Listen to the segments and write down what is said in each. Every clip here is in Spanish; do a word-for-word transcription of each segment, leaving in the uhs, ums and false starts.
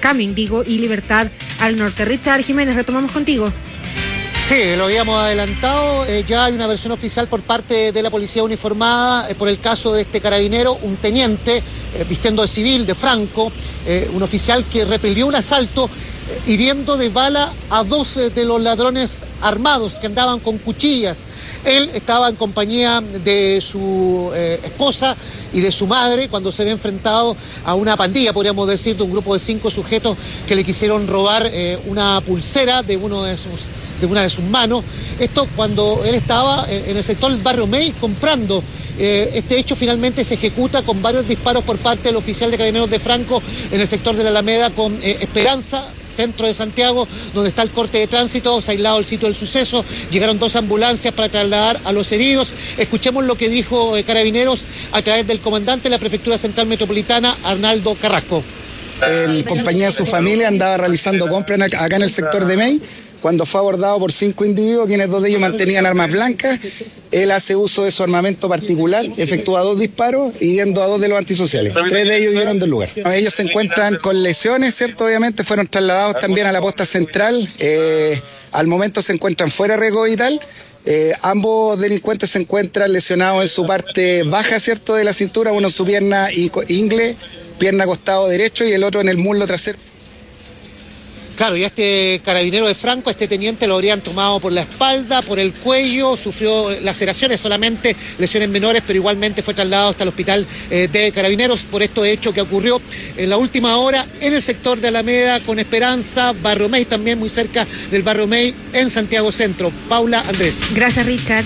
Cumming, digo, y Libertad al Norte. Richard Jiménez, retomamos contigo. Sí, lo habíamos adelantado, eh, ya hay una versión oficial por parte de la policía uniformada eh, por el caso de este carabinero, un teniente eh, vistiendo de civil, de Franco, eh, un oficial que repelió un asalto eh, hiriendo de bala a dos eh, de los ladrones armados que andaban con cuchillas. Él estaba en compañía de su eh, esposa y de su madre cuando se ve enfrentado a una pandilla, podríamos decir, de un grupo de cinco sujetos que le quisieron robar eh, una pulsera de uno de sus de una de sus manos. Esto cuando él estaba en el sector del barrio May comprando. Eh, este hecho finalmente se ejecuta con varios disparos por parte del oficial de Carabineros de Franco en el sector de la Alameda con eh, Esperanza, centro de Santiago, donde está el corte de tránsito, se ha aislado el sitio del suceso, llegaron dos ambulancias para trasladar a los heridos. Escuchemos lo que dijo eh, Carabineros a través del comandante de la Prefectura Central Metropolitana, Arnaldo Carrasco. En compañía de su familia andaba realizando compras acá en el sector de May, cuando fue abordado por cinco individuos, quienes dos de ellos mantenían armas blancas. Él hace uso de su armamento particular, efectúa dos disparos, hiriendo a dos de los antisociales. Tres de ellos huyeron del lugar. Ellos se encuentran con lesiones, ¿cierto? Obviamente fueron trasladados también a la posta central. Eh, al momento se encuentran fuera de riesgo vital. Eh, ambos delincuentes se encuentran lesionados en su parte baja, ¿cierto?, de la cintura, uno en su pierna ingle, pierna costado derecho, y el otro en el muslo trasero. Claro, y a este carabinero de Franco, a este teniente, lo habrían tomado por la espalda, por el cuello, sufrió laceraciones, solamente lesiones menores, pero igualmente fue trasladado hasta el hospital eh, de Carabineros por estos hechos que ocurrió en la última hora en el sector de Alameda con Esperanza, Barrio May, también muy cerca del Barrio May en Santiago Centro. Paula, Andrés. Gracias, Richard.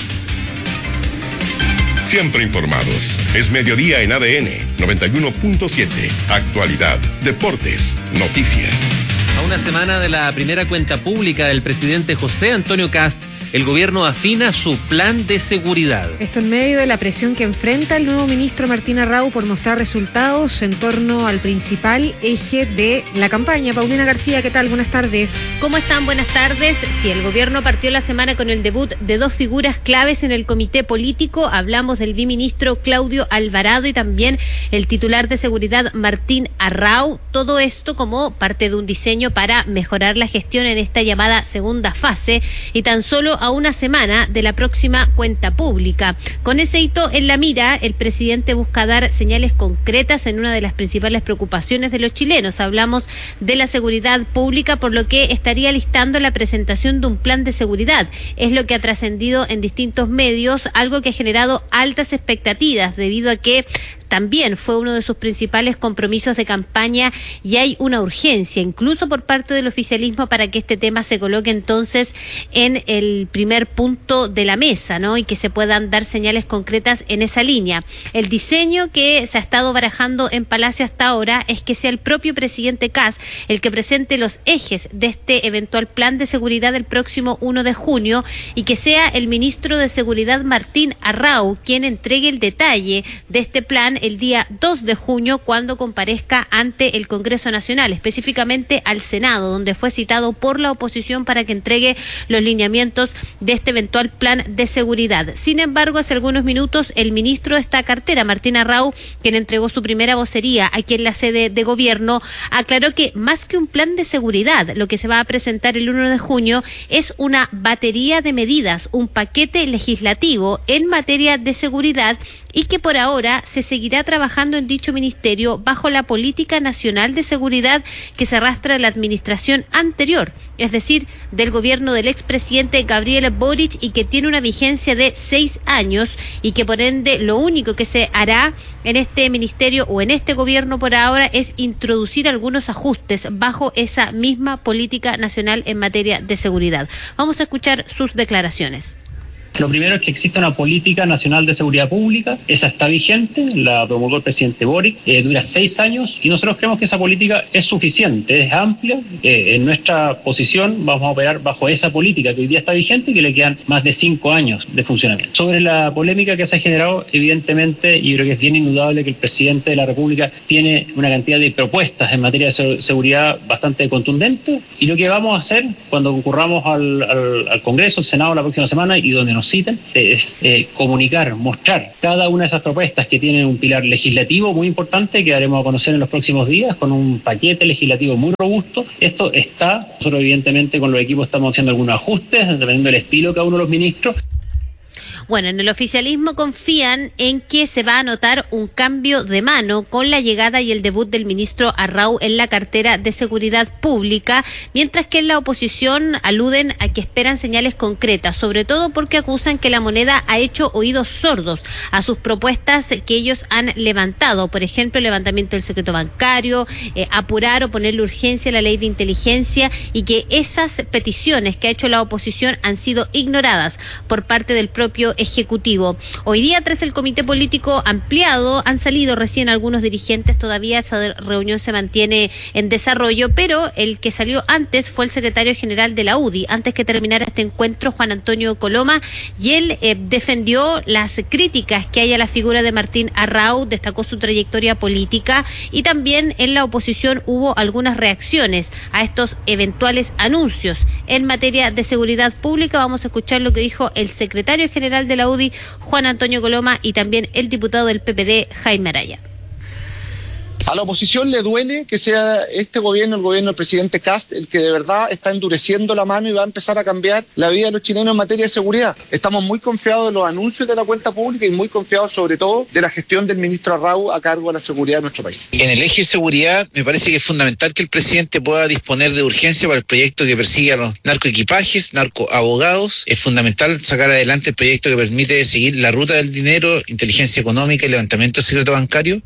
Siempre informados. Es mediodía en A D N noventa y uno punto siete. Actualidad, deportes, noticias. A una semana de la primera cuenta pública del presidente José Antonio Kast, el gobierno afina su plan de seguridad. Esto en medio de la presión que enfrenta el nuevo ministro Martín Arrau por mostrar resultados en torno al principal eje de la campaña. Paulina García, ¿qué tal? Buenas tardes. ¿Cómo están? Buenas tardes. Sí, el gobierno partió la semana con el debut de dos figuras claves en el comité político. Hablamos del biministro Claudio Alvarado y también el titular de seguridad Martín Arrau. Todo esto como parte de un diseño para mejorar la gestión en esta llamada segunda fase y tan solo a una semana de la próxima cuenta pública. Con ese hito en la mira, el presidente busca dar señales concretas en una de las principales preocupaciones de los chilenos. Hablamos de la seguridad pública, por lo que estaría listando la presentación de un plan de seguridad. Es lo que ha trascendido en distintos medios, algo que ha generado altas expectativas debido a que también fue uno de sus principales compromisos de campaña y hay una urgencia, incluso por parte del oficialismo, para que este tema se coloque entonces en el primer punto de la mesa, ¿no? Y que se puedan dar señales concretas en esa línea. El diseño que se ha estado barajando en Palacio hasta ahora es que sea el propio presidente Kast el que presente los ejes de este eventual plan de seguridad el próximo uno de junio y que sea el ministro de Seguridad Martín Arrau quien entregue el detalle de este plan el día dos de junio cuando comparezca ante el Congreso Nacional, específicamente al Senado, donde fue citado por la oposición para que entregue los lineamientos de este eventual plan de seguridad. Sin embargo, hace algunos minutos el ministro de esta cartera, Martín Arrau, quien entregó su primera vocería aquí en la sede de gobierno, aclaró que más que un plan de seguridad, lo que se va a presentar el uno de junio es una batería de medidas, un paquete legislativo en materia de seguridad y que por ahora se seguirá trabajando en dicho ministerio bajo la política nacional de seguridad que se arrastra de la administración anterior, es decir, del gobierno del expresidente Gabriel Boric y que tiene una vigencia de seis años y que por ende lo único que se hará en este ministerio o en este gobierno por ahora es introducir algunos ajustes bajo esa misma política nacional en materia de seguridad. Vamos a escuchar sus declaraciones. Lo primero es que existe una política nacional de seguridad pública, esa está vigente, la promulgó el presidente Boric, eh, dura seis años y nosotros creemos que esa política es suficiente, es amplia. Eh, en nuestra posición vamos a operar bajo esa política que hoy día está vigente y que le quedan más de cinco años de funcionamiento. Sobre la polémica que se ha generado, evidentemente, yo creo que es bien indudable que el presidente de la República tiene una cantidad de propuestas en materia de seguridad bastante contundentes y lo que vamos a hacer cuando concurramos al, al, al Congreso, al Senado la próxima semana y donde nos nos citen, es eh, comunicar, mostrar cada una de esas propuestas que tienen un pilar legislativo muy importante que daremos a conocer en los próximos días con un paquete legislativo muy robusto. Esto está, nosotros evidentemente con los equipos estamos haciendo algunos ajustes dependiendo del estilo de cada uno de los ministros. Bueno, en el oficialismo confían en que se va a notar un cambio de mano con la llegada y el debut del ministro Arrau en la cartera de Seguridad Pública, mientras que en la oposición aluden a que esperan señales concretas, sobre todo porque acusan que la moneda ha hecho oídos sordos a sus propuestas que ellos han levantado, por ejemplo, el levantamiento del secreto bancario, eh, apurar o ponerle urgencia a la ley de inteligencia, y que esas peticiones que ha hecho la oposición han sido ignoradas por parte del propio Ejecutivo. Hoy día, tras el comité político ampliado, han salido recién algunos dirigentes, todavía esa reunión se mantiene en desarrollo, pero el que salió antes fue el secretario general de la U D I, antes que terminara este encuentro, Juan Antonio Coloma, y él eh, defendió las críticas que hay a la figura de Martín Arrau, destacó su trayectoria política, y también en la oposición hubo algunas reacciones a estos eventuales anuncios en materia de seguridad pública. Vamos a escuchar lo que dijo el secretario general de la U D I, Juan Antonio Coloma, y también el diputado del P P D, Jaime Araya. A la oposición le duele que sea este gobierno, el gobierno del presidente Kast, el que de verdad está endureciendo la mano y va a empezar a cambiar la vida de los chilenos en materia de seguridad. Estamos muy confiados de los anuncios de la cuenta pública y muy confiados sobre todo de la gestión del ministro Arrau a cargo de la seguridad de nuestro país. En el eje de seguridad me parece que es fundamental que el presidente pueda disponer de urgencia para el proyecto que persigue a los narcoequipajes, narcoabogados. Es fundamental sacar adelante el proyecto que permite seguir la ruta del dinero, inteligencia económica y levantamiento del secreto bancario.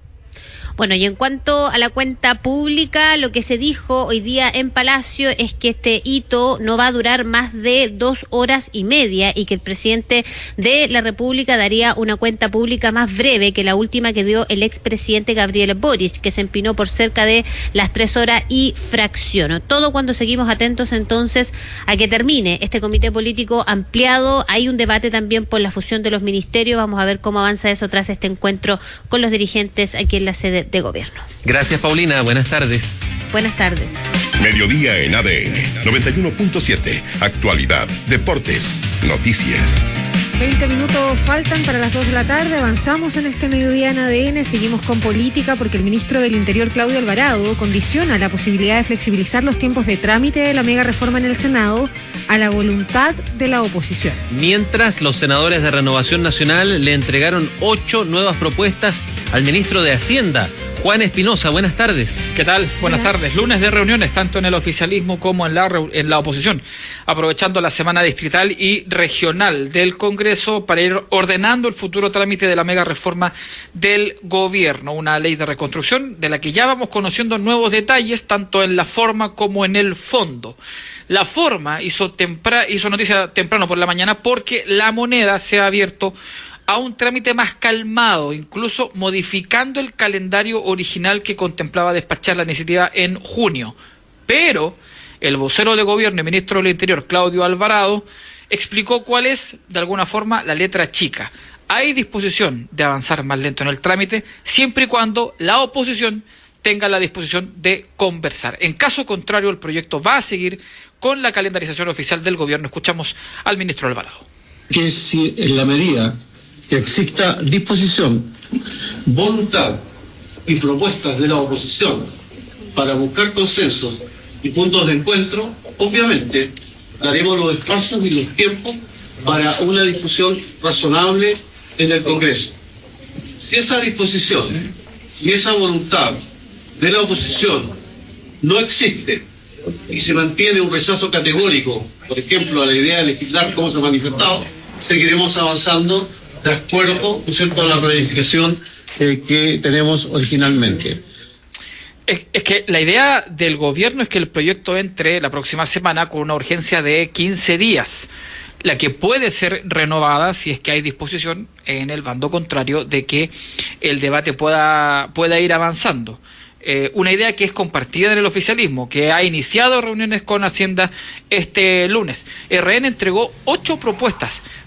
Bueno, y en cuanto a la cuenta pública, lo que se dijo hoy día en Palacio es que este hito no va a durar más de dos horas y media y que el presidente de la República daría una cuenta pública más breve que la última que dio el expresidente Gabriel Boric, que se empinó por cerca de las tres horas y fracción. Todo cuando seguimos atentos entonces a que termine este comité político ampliado. Hay un debate también por la fusión de los ministerios. Vamos a ver cómo avanza eso tras este encuentro con los dirigentes aquí en la sede de gobierno. Gracias, Paulina. Buenas tardes. Buenas tardes. Mediodía en A D N noventa y uno punto siete. Actualidad, deportes, noticias. veinte minutos faltan para las dos de la tarde. Avanzamos en este mediodía en A D N. Seguimos con política porque el ministro del Interior, Claudio Alvarado, condiciona la posibilidad de flexibilizar los tiempos de trámite de la mega reforma en el Senado a la voluntad de la oposición. Mientras, los senadores de Renovación Nacional le entregaron ocho nuevas propuestas al ministro de Hacienda, Juan Espinosa. Buenas tardes. ¿Qué tal? Buenas Hola. tardes. Lunes de reuniones tanto en el oficialismo como en la, en la oposición, aprovechando la semana distrital y regional del Congreso para ir ordenando el futuro trámite de la mega reforma del gobierno, una ley de reconstrucción de la que ya vamos conociendo nuevos detalles tanto en la forma como en el fondo. La forma hizo, tempra, hizo noticia temprano por la mañana porque la moneda se ha abierto a un trámite más calmado, incluso modificando el calendario original que contemplaba despachar la iniciativa en junio. Pero el vocero de gobierno y ministro del Interior, Claudio Alvarado, explicó cuál es, de alguna forma, la letra chica. Hay disposición de avanzar más lento en el trámite, siempre y cuando la oposición tenga la disposición de conversar. En caso contrario, el proyecto va a seguir con la calendarización oficial del gobierno. Escuchamos al ministro Alvarado. Que si en la medida que exista disposición, voluntad y propuestas de la oposición para buscar consensos y puntos de encuentro, obviamente daremos los espacios y los tiempos para una discusión razonable en el Congreso. Si esa disposición y esa voluntad de la oposición no existe y se mantiene un rechazo categórico, por ejemplo, a la idea de legislar como se ha manifestado, seguiremos avanzando de acuerdo, ¿no es cierto?, a la planificación eh, que tenemos originalmente. Es, es que la idea del gobierno es que el proyecto entre la próxima semana con una urgencia de quince días, la que puede ser renovada si es que hay disposición en el bando contrario de que el debate pueda, pueda ir avanzando. Eh, una idea que es compartida en el oficialismo, que ha iniciado reuniones con Hacienda este lunes. R N entregó ocho propuestas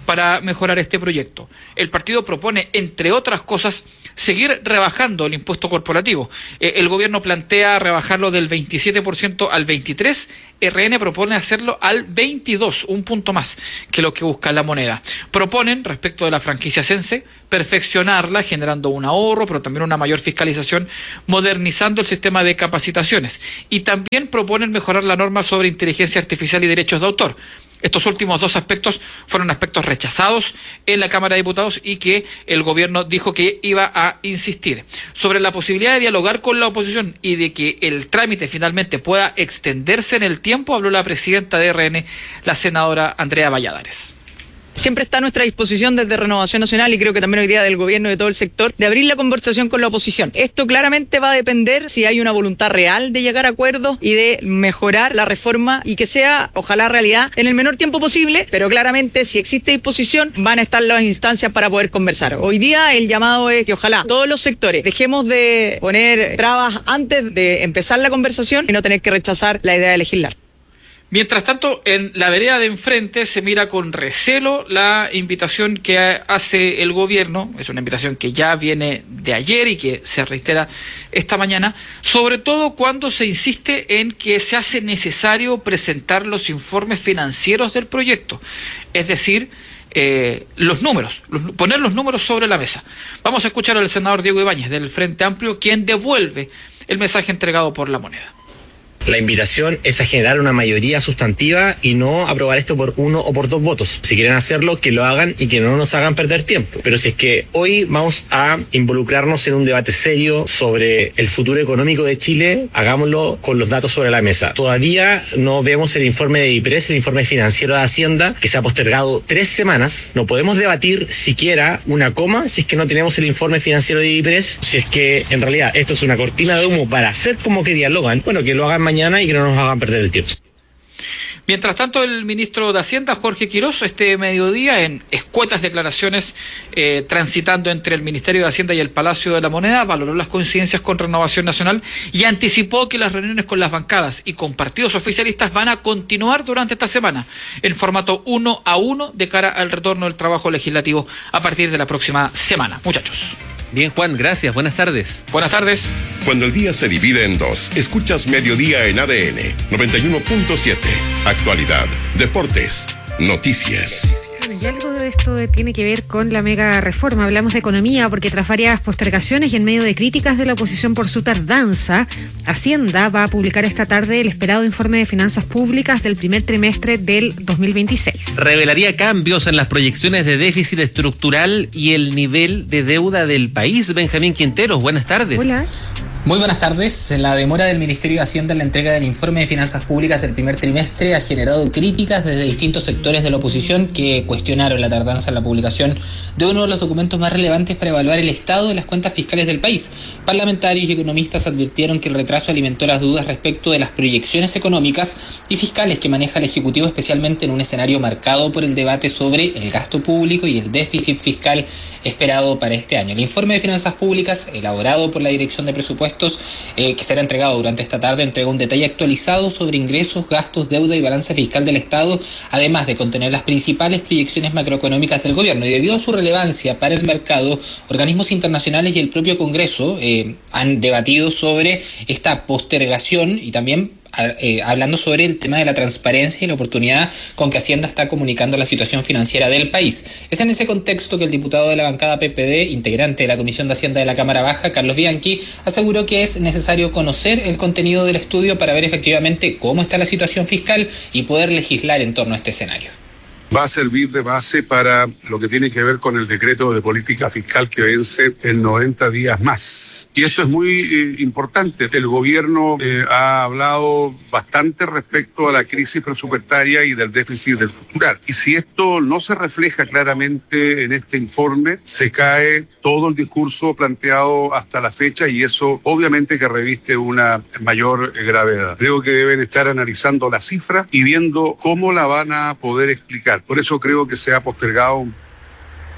para mejorar este proyecto. El partido propone, entre otras cosas, seguir rebajando el impuesto corporativo. Eh, el gobierno plantea rebajarlo del veintisiete por ciento al veintitrés por ciento. R N propone hacerlo al veintidós, un punto más que lo que busca la moneda. Proponen, respecto de la franquicia Sense, perfeccionarla, generando un ahorro, pero también una mayor fiscalización, modernizando el sistema de capacitaciones. Y también proponen mejorar la norma sobre inteligencia artificial y derechos de autor. Estos últimos dos aspectos fueron aspectos rechazados en la Cámara de Diputados y que el gobierno dijo que iba a insistir. Sobre la posibilidad de dialogar con la oposición y de que el trámite finalmente pueda extenderse en el tiempo, habló la presidenta de R N, la senadora Andrea Valladares. Siempre está a nuestra disposición desde Renovación Nacional y creo que también hoy día del gobierno y de todo el sector, de abrir la conversación con la oposición. Esto claramente va a depender si hay una voluntad real de llegar a acuerdos y de mejorar la reforma y que sea, ojalá, realidad en el menor tiempo posible, pero claramente si existe disposición van a estar las instancias para poder conversar. Hoy día el llamado es que ojalá todos los sectores dejemos de poner trabas antes de empezar la conversación y no tener que rechazar la idea de legislar. Mientras tanto, en la vereda de enfrente se mira con recelo la invitación que hace el gobierno, es una invitación que ya viene de ayer y que se reitera esta mañana, sobre todo cuando se insiste en que se hace necesario presentar los informes financieros del proyecto, es decir, eh, los números, los, poner los números sobre la mesa. Vamos a escuchar al senador Diego Ibáñez del Frente Amplio, quien devuelve el mensaje entregado por La Moneda. La invitación es a generar una mayoría sustantiva y no aprobar esto por uno o por dos votos. Si quieren hacerlo, que lo hagan y que no nos hagan perder tiempo. Pero si es que hoy vamos a involucrarnos en un debate serio sobre el futuro económico de Chile, hagámoslo con los datos sobre la mesa. Todavía no vemos el informe de IPRES, el informe financiero de Hacienda, que se ha postergado tres semanas. No podemos debatir siquiera una coma si es que no tenemos el informe financiero de IPRES. Si es que en realidad esto es una cortina de humo para hacer como que dialogan, bueno, que lo hagan mañana y que no nos hagan perder el tiempo. Mientras tanto, el ministro de Hacienda, Jorge Quirós, este mediodía, en escuetas declaraciones, eh, transitando entre el Ministerio de Hacienda y el Palacio de la Moneda, valoró las coincidencias con Renovación Nacional y anticipó que las reuniones con las bancadas y con partidos oficialistas van a continuar durante esta semana, en formato uno a uno, de cara al retorno del trabajo legislativo a partir de la próxima semana. Muchachos. Bien, Juan, gracias. Buenas tardes. Buenas tardes. Cuando el día se divide en dos, escuchas Mediodía en A D N noventa y uno punto siete. Actualidad, deportes, noticias. Y algo de esto tiene que ver con la mega reforma. Hablamos de economía porque tras varias postergaciones y en medio de críticas de la oposición por su tardanza, Hacienda va a publicar esta tarde el esperado informe de finanzas públicas del primer trimestre del dos mil veintiséis. Revelaría cambios en las proyecciones de déficit estructural y el nivel de deuda del país. Benjamín Quinteros, buenas tardes. Hola. Muy buenas tardes. La demora del Ministerio de Hacienda en la entrega del informe de finanzas públicas del primer trimestre ha generado críticas desde distintos sectores de la oposición que cuestionaron la tardanza en la publicación de uno de los documentos más relevantes para evaluar el estado de las cuentas fiscales del país. Parlamentarios y economistas advirtieron que el retraso alimentó las dudas respecto de las proyecciones económicas y fiscales que maneja el Ejecutivo, especialmente en un escenario marcado por el debate sobre el gasto público y el déficit fiscal esperado para este año. El informe de finanzas públicas, elaborado por la Dirección de Presupuestos, Eh, que será entregado durante esta tarde, entrega un detalle actualizado sobre ingresos, gastos, deuda y balance fiscal del Estado, además de contener las principales proyecciones macroeconómicas del gobierno. Y debido a su relevancia para el mercado, organismos internacionales y el propio Congreso eh, han debatido sobre esta postergación y también Eh, hablando sobre el tema de la transparencia y la oportunidad con que Hacienda está comunicando la situación financiera del país. Es en ese contexto que el diputado de la bancada P P D, integrante de la Comisión de Hacienda de la Cámara Baja, Carlos Bianchi, aseguró que es necesario conocer el contenido del estudio para ver efectivamente cómo está la situación fiscal y poder legislar en torno a este escenario. Va a servir de base para lo que tiene que ver con el decreto de política fiscal que vence en noventa días más. Y esto es muy eh, importante. El gobierno eh, ha hablado bastante respecto a la crisis presupuestaria y del déficit estructural. Y si esto no se refleja claramente en este informe, se cae todo el discurso planteado hasta la fecha y eso obviamente que reviste una mayor gravedad. Creo que deben estar analizando la cifra y viendo cómo la van a poder explicar. Por eso creo que se ha postergado.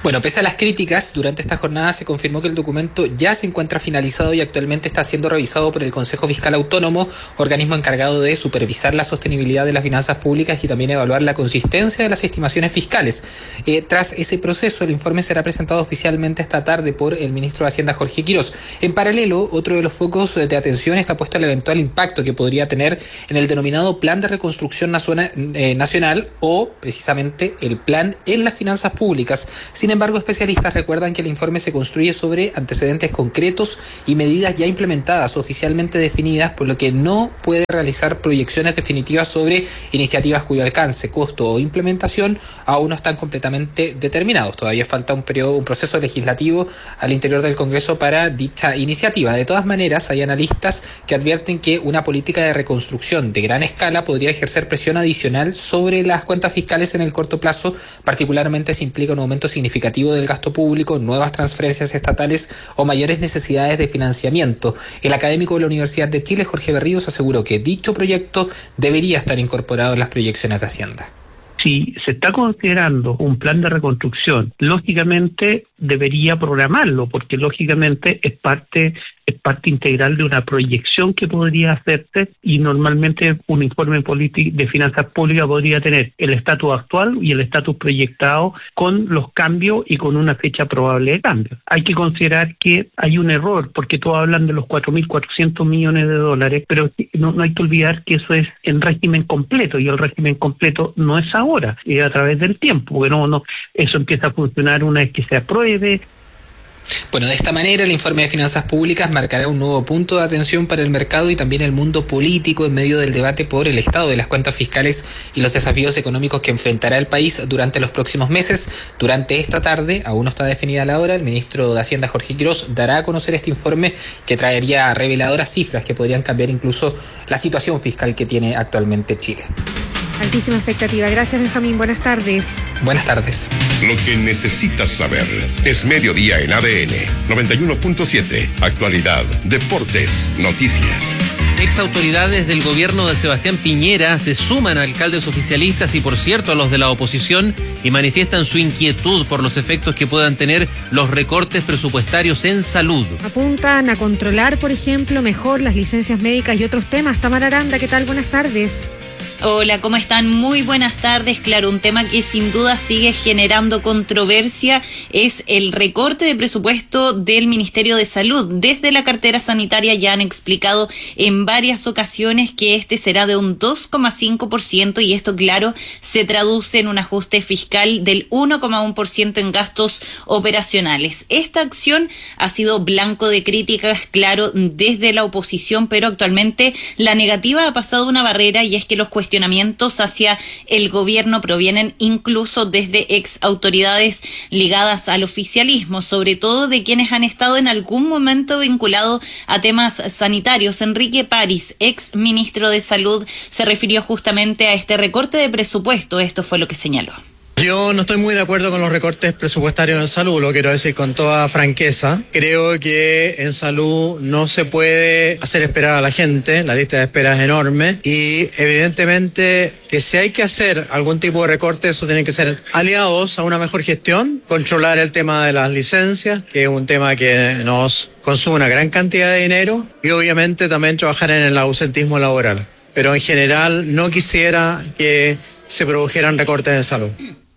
Bueno, pese a las críticas, durante esta jornada se confirmó que el documento ya se encuentra finalizado y actualmente está siendo revisado por el Consejo Fiscal Autónomo, organismo encargado de supervisar la sostenibilidad de las finanzas públicas y también evaluar la consistencia de las estimaciones fiscales. Eh, tras ese proceso, el informe será presentado oficialmente esta tarde por el ministro de Hacienda, Jorge Quirós. En paralelo, otro de los focos de atención está puesto al eventual impacto que podría tener en el denominado Plan de Reconstrucción Nacional o, precisamente, el plan en las finanzas públicas. Sin embargo, especialistas recuerdan que el informe se construye sobre antecedentes concretos y medidas ya implementadas o oficialmente definidas, por lo que no puede realizar proyecciones definitivas sobre iniciativas cuyo alcance, costo o implementación aún no están completamente determinados. Todavía falta un periodo, un proceso legislativo al interior del Congreso para dicha iniciativa. De todas maneras, hay analistas que advierten que una política de reconstrucción de gran escala podría ejercer presión adicional sobre las cuentas fiscales en el corto plazo, particularmente si implica un aumento significativo del gasto público, nuevas transferencias estatales o mayores necesidades de financiamiento. El académico de la Universidad de Chile, Jorge Berríos, aseguró que dicho proyecto debería estar incorporado en las proyecciones de Hacienda. Si se está considerando un plan de reconstrucción, lógicamente debería programarlo, porque lógicamente es parte es parte integral de una proyección que podría hacerse, y normalmente un informe de finanzas públicas podría tener el estatus actual y el estatus proyectado con los cambios y con una fecha probable de cambio. Hay que considerar que hay un error, porque todos hablan de los cuatro mil cuatrocientos millones de dólares, pero no, no hay que olvidar que eso es en régimen completo, y el régimen completo no es ahora, es a través del tiempo, porque no, no, eso empieza a funcionar una vez que se apruebe. Bueno, de esta manera el informe de finanzas públicas marcará un nuevo punto de atención para el mercado y también el mundo político en medio del debate por el estado de las cuentas fiscales y los desafíos económicos que enfrentará el país durante los próximos meses. Durante esta tarde, aún no está definida la hora, el ministro de Hacienda, Jorge Quirós, dará a conocer este informe que traería reveladoras cifras que podrían cambiar incluso la situación fiscal que tiene actualmente Chile. Altísima expectativa. Gracias, Benjamín. Buenas tardes. Buenas tardes. Lo que necesitas saber es Mediodía en A D N noventa y uno punto siete. Actualidad, deportes, noticias. Ex autoridades del gobierno de Sebastián Piñera se suman a alcaldes oficialistas y, por cierto, a los de la oposición y manifiestan su inquietud por los efectos que puedan tener los recortes presupuestarios en salud. Apuntan a controlar, por ejemplo, mejor las licencias médicas y otros temas. Tamara Aranda, ¿qué tal? Buenas tardes. Hola, ¿cómo están? Muy buenas tardes. Claro, un tema que sin duda sigue generando controversia es el recorte de presupuesto del Ministerio de Salud. Desde la cartera sanitaria ya han explicado en varias ocasiones que este será de un dos coma cinco por ciento y esto, claro, se traduce en un ajuste fiscal del uno coma uno por ciento en gastos operacionales. Esta acción ha sido blanco de críticas, claro, desde la oposición, pero actualmente la negativa ha pasado una barrera y es que los cuestionamientos hacia el gobierno provienen incluso desde ex autoridades ligadas al oficialismo, sobre todo de quienes han estado en algún momento vinculados a temas sanitarios. Enrique París, ex ministro de Salud, se refirió justamente a este recorte de presupuesto. Esto fue lo que señaló. Yo no estoy muy de acuerdo con los recortes presupuestarios en salud, lo quiero decir con toda franqueza. Creo que en salud no se puede hacer esperar a la gente, la lista de espera es enorme y evidentemente que si hay que hacer algún tipo de recorte, eso tiene que ser aliados a una mejor gestión, controlar el tema de las licencias, que es un tema que nos consume una gran cantidad de dinero, y obviamente también trabajar en el ausentismo laboral. Pero en general no quisiera que se produjeran recortes en salud.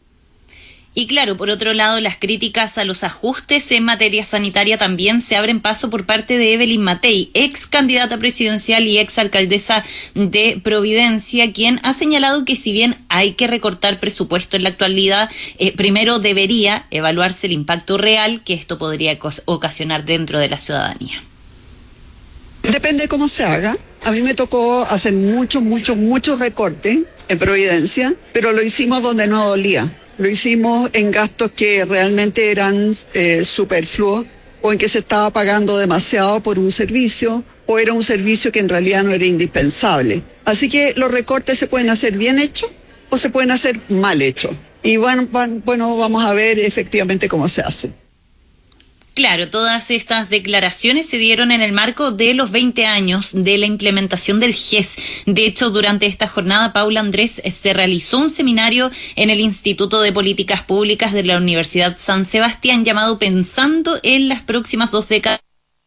Y claro, por otro lado, las críticas a los ajustes en materia sanitaria también se abren paso por parte de Evelyn Matei, ex candidata presidencial y ex alcaldesa de Providencia, quien ha señalado que si bien hay que recortar presupuesto en la actualidad, eh, primero debería evaluarse el impacto real que esto podría ocasionar dentro de la ciudadanía. Depende de cómo se haga. A mí me tocó hacer muchos, muchos, muchos recortes en Providencia, pero lo hicimos donde no dolía. Lo hicimos en gastos que realmente eran eh, superfluos, o en que se estaba pagando demasiado por un servicio, o era un servicio que en realidad no era indispensable. Así que los recortes se pueden hacer bien hechos o se pueden hacer mal hechos. Y bueno, van, bueno, vamos a ver efectivamente cómo se hace. Claro, todas estas declaraciones se dieron en el marco de los veinte años de la implementación del G E S. De hecho, durante esta jornada, Paula Andrés, se realizó un seminario en el Instituto de Políticas Públicas de la Universidad San Sebastián llamado Pensando en las próximas dos décadas.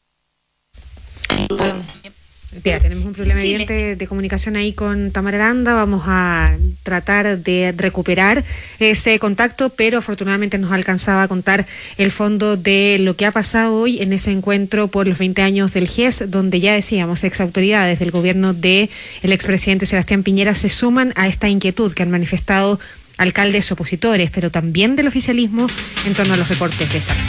Ya, tenemos un problema sí, evidente de, de comunicación ahí con Tamara Aranda. Vamos a tratar de recuperar ese contacto, pero afortunadamente nos alcanzaba a contar el fondo de lo que ha pasado hoy en ese encuentro por los veinte años del G E S, donde ya decíamos, exautoridades del gobierno del expresidente Sebastián Piñera se suman a esta inquietud que han manifestado alcaldes opositores, pero también del oficialismo en torno a los recortes de salud.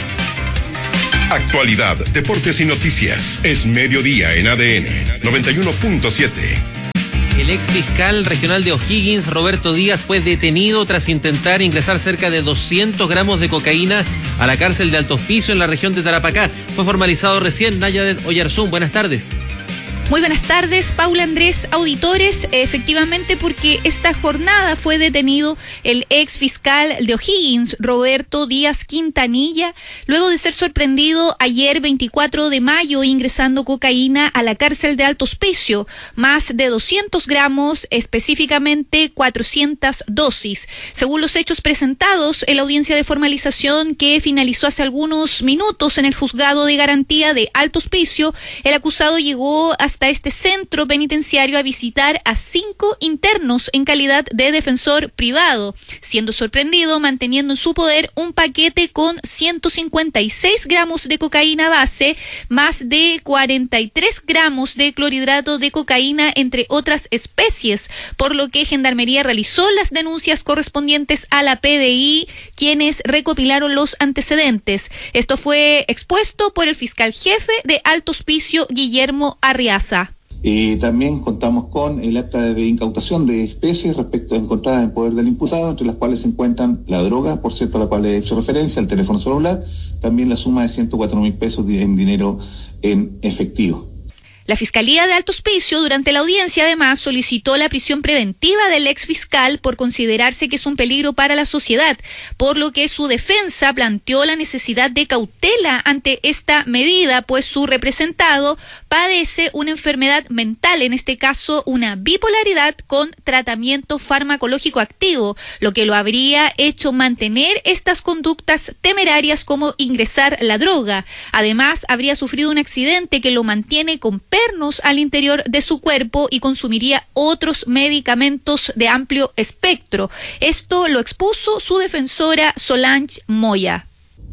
Actualidad, deportes y noticias. Es mediodía en A D N noventa y uno punto siete. El ex fiscal regional de O'Higgins, Roberto Díaz, fue detenido tras intentar ingresar cerca de doscientos gramos de cocaína a la cárcel de Alto Hospicio en la región de Tarapacá. Fue formalizado recién. Nayadet Oyarzún, buenas tardes. Muy buenas tardes, Paula Andrés, auditores. Efectivamente, porque esta jornada fue detenido el ex fiscal de O'Higgins, Roberto Díaz Quintanilla, luego de ser sorprendido ayer veinticuatro de mayo ingresando cocaína a la cárcel de Alto Hospicio, más de doscientos gramos, específicamente cuatrocientas dosis. Según los hechos presentados en la audiencia de formalización que finalizó hace algunos minutos en el juzgado de garantía de Alto Hospicio, el acusado llegó a hasta este centro penitenciario a visitar a cinco internos en calidad de defensor privado, siendo sorprendido manteniendo en su poder un paquete con ciento cincuenta y seis gramos de cocaína base, más de cuarenta y tres gramos de clorhidrato de cocaína, entre otras especies, por lo que Gendarmería realizó las denuncias correspondientes a la P D I, quienes recopilaron los antecedentes. Esto fue expuesto por el fiscal jefe de Alto Hospicio, Guillermo Arriaza. Eh, también contamos con el acta de incautación de especies respecto a encontradas en poder del imputado, entre las cuales se encuentran la droga, por cierto, a la cual he hecho referencia, el teléfono celular, también la suma de ciento cuatro mil pesos en dinero en efectivo. La Fiscalía de Alto Hospicio durante la audiencia además solicitó la prisión preventiva del ex fiscal por considerarse que es un peligro para la sociedad, por lo que su defensa planteó la necesidad de cautela ante esta medida, pues su representado padece una enfermedad mental, en este caso una bipolaridad con tratamiento farmacológico activo, lo que lo habría hecho mantener estas conductas temerarias como ingresar la droga. Además, habría sufrido un accidente que lo mantiene con pernos al interior de su cuerpo y consumiría otros medicamentos de amplio espectro. Esto lo expuso su defensora Solange Moya.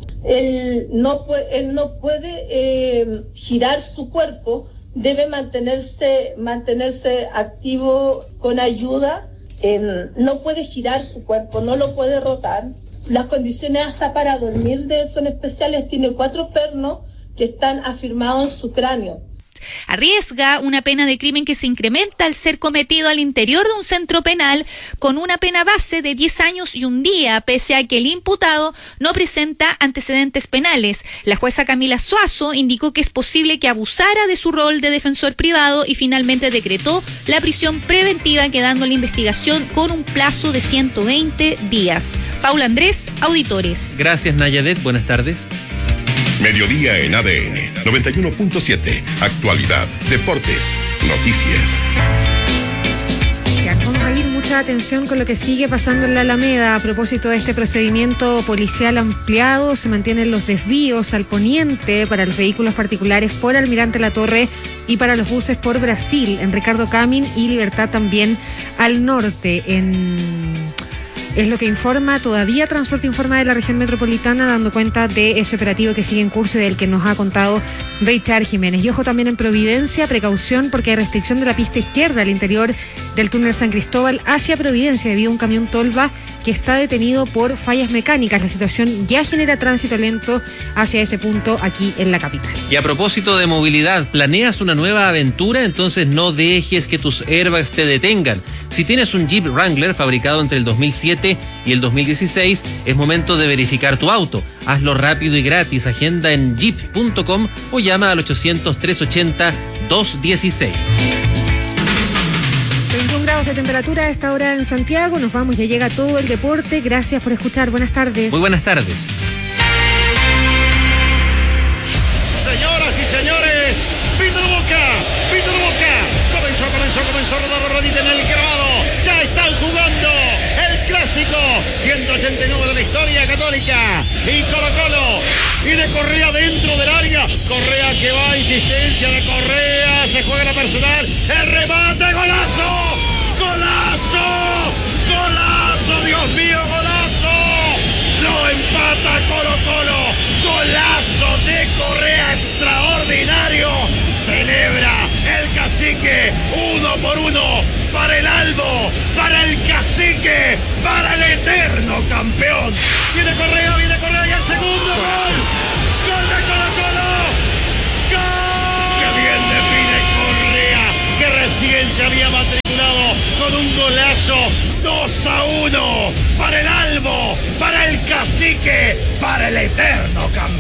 Él no, él no puede eh, girar su cuerpo, debe mantenerse, mantenerse activo con ayuda, eh, no puede girar su cuerpo, no lo puede rotar. Las condiciones hasta para dormir de él son especiales, tiene cuatro pernos que están afirmados en su cráneo. Arriesga una pena de crimen que se incrementa al ser cometido al interior de un centro penal con una pena base de diez años y un día, pese a que el imputado no presenta antecedentes penales. La jueza Camila Suazo indicó que es posible que abusara de su rol de defensor privado y finalmente decretó la prisión preventiva, quedando la investigación con un plazo de ciento veinte días. Paula Andrés, auditores. Gracias, Nayadet. Buenas tardes. Mediodía en A D N noventa y uno punto siete. Actualidad, deportes, noticias. Ya, vamos a ir mucha atención con lo que sigue pasando en la Alameda. A propósito de este procedimiento policial ampliado, se mantienen los desvíos al poniente para los vehículos particulares por Almirante Latorre y para los buses por Brasil, en Ricardo Camin, y Libertad también al norte. En Es lo que informa todavía Transporte Informa de la región metropolitana, dando cuenta de ese operativo que sigue en curso y del que nos ha contado Richard Jiménez. Y ojo también en Providencia, precaución porque hay restricción de la pista izquierda al interior del túnel San Cristóbal hacia Providencia debido a un camión tolva que está detenido por fallas mecánicas. La situación ya genera tránsito lento hacia ese punto aquí en la capital. Y a propósito de movilidad, ¿planeas una nueva aventura? Entonces no dejes que tus airbags te detengan. Si tienes un Jeep Wrangler fabricado entre el dos mil siete y el dos mil dieciséis, es momento de verificar tu auto. Hazlo rápido y gratis. Agenda en jeep punto com o llama al ochocientos, trescientos ochenta, doscientos dieciséis. veintiún grados de temperatura a esta hora en Santiago. Nos vamos, ya llega todo el deporte. Gracias por escuchar. Buenas tardes. Muy buenas tardes. ciento ochenta y nueve de la historia Católica. Y Colo Colo. Y de Correa dentro del área. Correa que va, insistencia de Correa. Se juega la personal. El remate, golazo. Golazo. Golazo, Dios mío, golazo. Lo empata Colo Colo. Golazo de Correa extraordinario. Celebra el Cacique, uno por uno, para el Albo, para el Cacique, para el eterno campeón. Viene Correa, viene Correa y el segundo gol. Gol de Colo Colo. Gol. Qué bien define Correa, que recién se había matriculado con un golazo. dos a uno para el Albo, para el Cacique, para el eterno campeón.